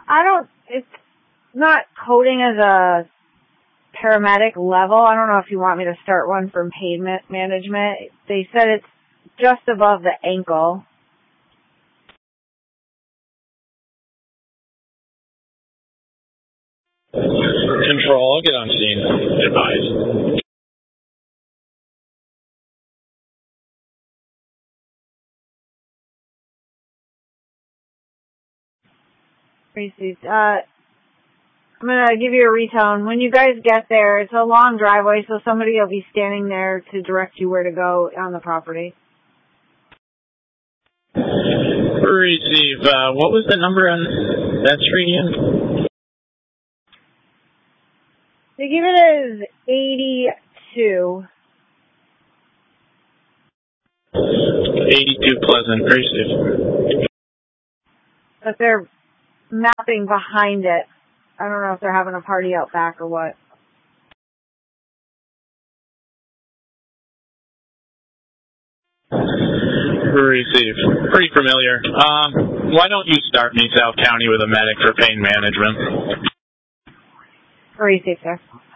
It's not coding as a paramedic level. I don't know if you want me to start one from pain management. They said it's just above the ankle. Control, I'll get on scene. Advise. Received. I'm going to give you a retone. When you guys get there, it's a long driveway, so somebody will be standing there to direct you where to go on the property. Receive. What was the number on that street again? They give it as 82. 82 Pleasant. Receive. But they're mapping behind it. I don't know if they're having a party out back or what. Receive. Pretty familiar. Why don't you start me, South County, with a medic for pain management? Receive, sir.